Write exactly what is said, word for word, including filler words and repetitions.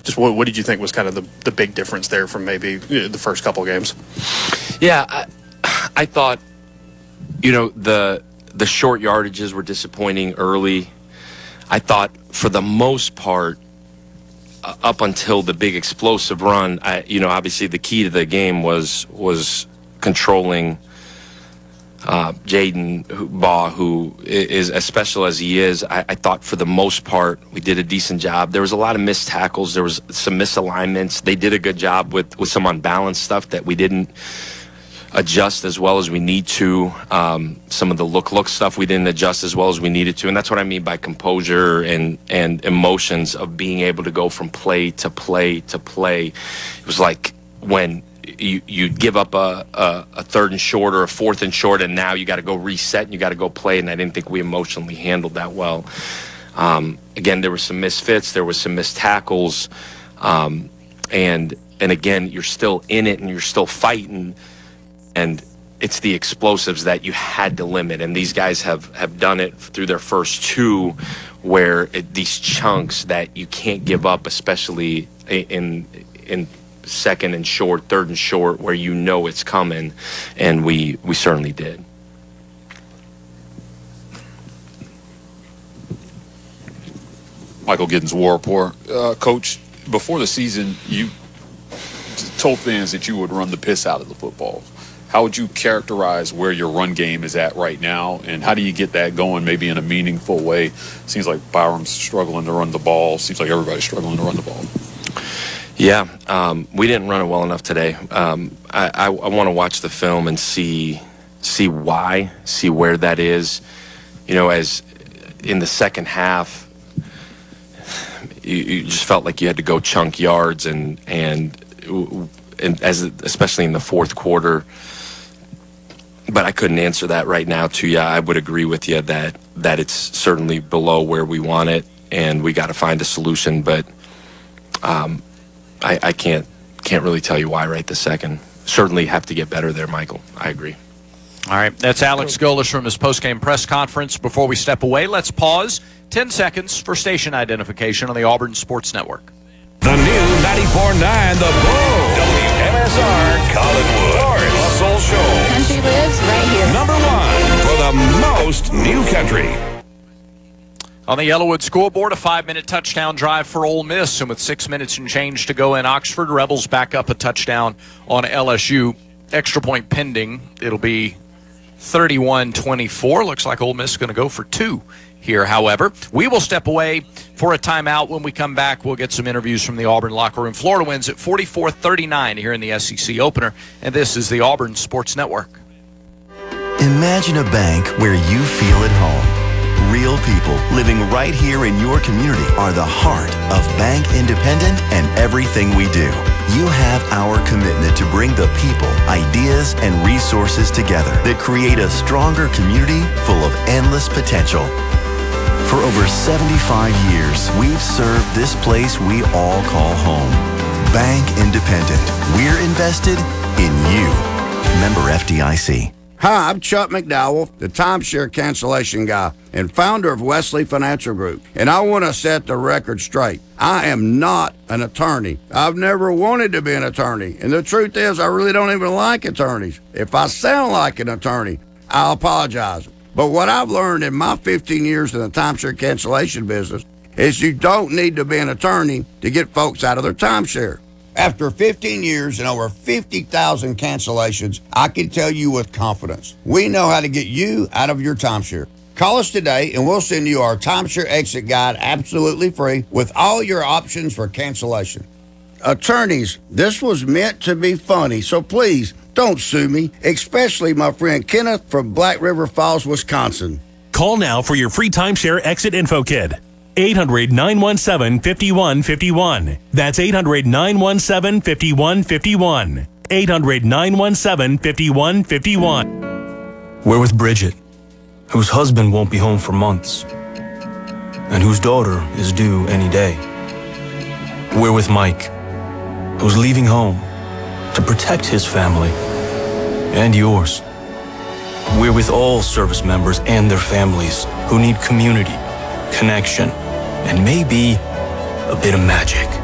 just what, what did you think was kind of the, the big difference there from maybe the first couple games? Yeah, I, I thought, you know, the the short yardages were disappointing early. I thought for the most part, uh, up until the big explosive run, I, you know, obviously the key to the game was was controlling uh, Jaden Baugh, who is as special as he is. I, I thought for the most part we did a decent job. There was a lot of missed tackles. There was some misalignments. They did a good job with, with some unbalanced stuff that we didn't adjust as well as we need to. Um, some of the look-look stuff we didn't adjust as well as we needed to. And that's what I mean by composure and, and emotions of being able to go from play to play to play. It was like when you you give up a, a, a third and short or a fourth and short, and now you got to go reset and you got to go play, and I didn't think we emotionally handled that well. Um, again, there were some misfits, there was some missed tackles, um, and and again, you're still in it and you're still fighting, and it's the explosives that you had to limit, and these guys have, have done it through their first two, where it, these chunks that you can't give up, especially in in second and short, third and short, where you know it's coming, and we we certainly did. Michael Giddens, War Report. Uh, Coach, before the season, you told fans that you would run the piss out of the football. How would you characterize where your run game is at right now, and how do you get that going maybe in a meaningful way? Seems like Byram's struggling to run the ball. Seems like everybody's struggling to run the ball. Yeah, um, we didn't run it well enough today. Um, I, I, I want to watch the film and see see why, see where that is. You know, as in the second half, you, you just felt like you had to go chunk yards, and and, and as especially in the fourth quarter. But I couldn't answer that right now to you. I would agree with you that that it's certainly below where we want it, and we got to find a solution. But um, I, I can't can't really tell you why right this second. Certainly have to get better there, Michael. I agree. All right, that's Alex Golesh from his post-game press conference. Before we step away, let's pause ten seconds for station identification on the Auburn Sports Network. The new ninety-four point nine The Bull. W M S R Collinwood. Russell Shoals. Country lives right here. Number one for the most new country. On the Yellowwood scoreboard, a five-minute touchdown drive for Ole Miss, and with six minutes and change to go in Oxford, Rebels back up a touchdown on L S U. Extra point pending. It'll be thirty-one twenty-four. Looks like Ole Miss is going to go for two here, however. We will step away for a timeout. When we come back, we'll get some interviews from the Auburn locker room. Florida wins at forty-four thirty-nine here in the S E C opener, and this is the Auburn Sports Network. Imagine a bank where you feel at home. Real people living right here in your community are the heart of Bank Independent and everything we do. You have our commitment to bring the people, ideas, and resources together that create a stronger community full of endless potential. For over seventy-five years, we've served this place we all call home. Bank Independent. We're invested in you. Member F D I C. Hi, I'm Chuck McDowell, the timeshare cancellation guy and founder of Wesley Financial Group. And I want to set the record straight. I am not an attorney. I've never wanted to be an attorney. And the truth is, I really don't even like attorneys. If I sound like an attorney, I'll apologize. But what I've learned in my fifteen years in the timeshare cancellation business is you don't need to be an attorney to get folks out of their timeshare. After fifteen years and over fifty thousand cancellations, I can tell you with confidence, we know how to get you out of your timeshare. Call us today and we'll send you our timeshare exit guide absolutely free with all your options for cancellation. Attorneys, this was meant to be funny, so please don't sue me, especially my friend Kenneth from Black River Falls, Wisconsin. Call now for your free timeshare exit info kit. eight hundred, nine one seven, five one five one. That's eight hundred, nine one seven, five one five one. eight hundred, nine one seven, five one five one. We're with Bridget, whose husband won't be home for months, and whose daughter is due any day. We're with Mike, who's leaving home to protect his family and yours. We're with all service members and their families who need community, connection, and maybe a bit of magic.